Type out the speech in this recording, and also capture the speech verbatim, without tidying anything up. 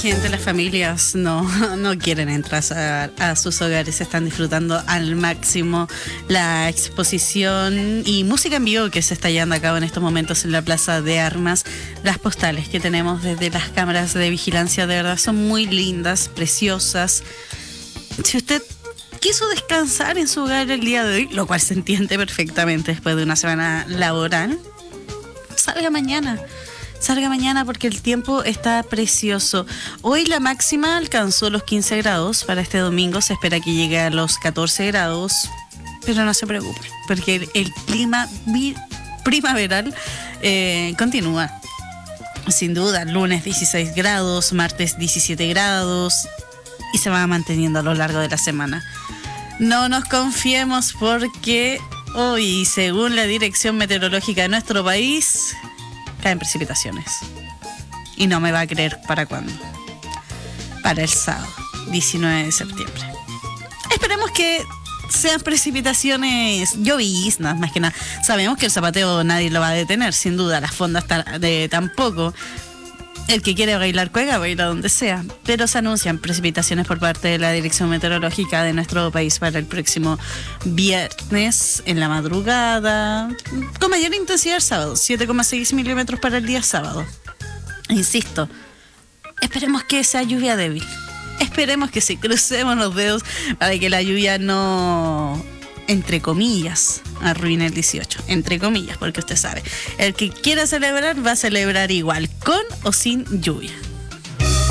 gente, las familias no, no quieren entrar a, a sus hogares, están disfrutando al máximo la exposición y música en vivo que se está llevando a cabo en estos momentos en la Plaza de Armas. Las postales que tenemos desde las cámaras de vigilancia de verdad son muy lindas, preciosas. Si usted quiso descansar en su hogar el día de hoy, lo cual se entiende perfectamente después de una semana laboral, salga mañana. Salga mañana porque el tiempo está precioso. Hoy la máxima alcanzó los quince grados. Para este domingo se espera que llegue a los catorce grados. Pero no se preocupe, porque el, el clima vi, primaveral eh, continúa. Sin duda, lunes dieciséis grados, martes diecisiete grados y se va manteniendo a lo largo de la semana. No nos confiemos porque hoy, según la Dirección Meteorológica de nuestro país, caen precipitaciones. Y no me va a creer para cuándo. Para el sábado, diecinueve de septiembre. Esperemos que sean precipitaciones lloviznas, más que nada. Sabemos que el zapateo nadie lo va a detener, sin duda. Las fondas de, tampoco. El que quiere bailar cuega, baila donde sea. Pero se anuncian precipitaciones por parte de la Dirección Meteorológica de nuestro país para el próximo viernes en la madrugada, con mayor intensidad el sábado, siete coma seis milímetros para el día sábado. Insisto, esperemos que sea lluvia débil. Esperemos que sí, crucemos los dedos para que la lluvia no, entre comillas, arruine el dieciocho, entre comillas, porque usted sabe, el que quiera celebrar va a celebrar igual, con o sin lluvia.